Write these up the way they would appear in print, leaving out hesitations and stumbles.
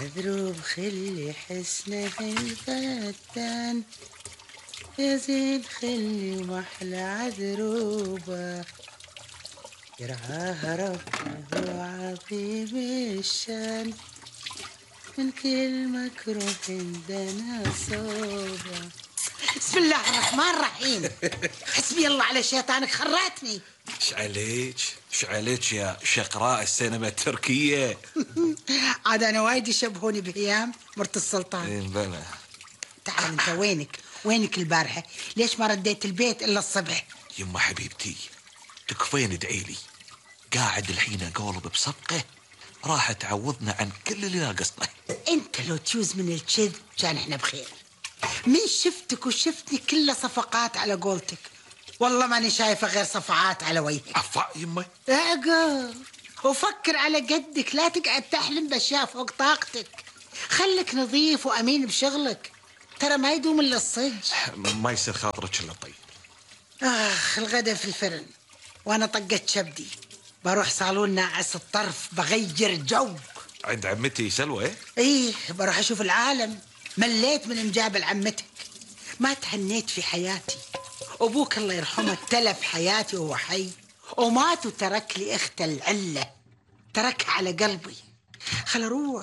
عذروب خلي حسنه الفتان، يا زين خلي محلى عذروبة، يرعاها ربه عظيم الشان، من كل مكروه عندنا صوبة. بسم الله الرحمن الرحيم. حسبي الله على شيطانك، خرعتني. ايش عليك يا شقراء السينما التركية؟ عاد أنا وايد يشبهوني بهيام مرت السلطان. بلى. تعال انت، وينك البارحة؟ ليش ما رديت البيت إلا الصبح؟ يما حبيبتي تكفين ادعي لي، قاعد الحين اقولب بصفقة راح تعوضنا عن كل اللي ناقصنا. انت لو تيوز من الكذب كان احنا بخير. من شفتك وشفتني كلها صفقات على قولتك، والله ماني شايفة غير صفعات على وجهك. عفا يما. اعقل وفكر على قدك، لا تقعد تحلم باشياء فوق طاقتك. خليك نظيف وامين بشغلك، ترى ما يدوم الا الصج. ما يصير خاطرك الا طيب. الغدا في الفرن وانا طقت شبدي، بروح صالون ناعس الطرف بغير جو. عند عمتي سلوى؟ ايه بروح اشوف العالم، مليت من مجابل عمتك. ما تهنيت في حياتي، ابوك الله يرحمه تلف حياتي وهو حي، ومات وترك لي اخت العله، تركها على قلبي. خل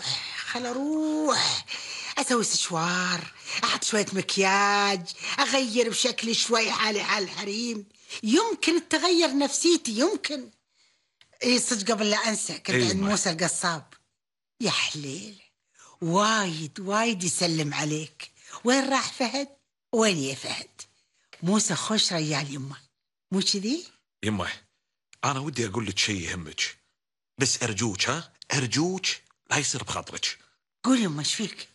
اروح اسوي سشوار، احط شويه مكياج، اغير بشكلي شوي، حالي حال الحريم، يمكن تغير نفسيتي، يمكن. ايه صدق قبل لا انسى، كنت عند موسى القصاب. يا حليل، وايد يسلم عليك. وين راح فهد؟ وين يا فهد؟ موسى خوش ريال يمه، مو كذي؟ يما انا ودي اقول لك شيء يهمك، بس ارجوك ارجوك لا يصير بخاطرك. قول يمه ايش فيك؟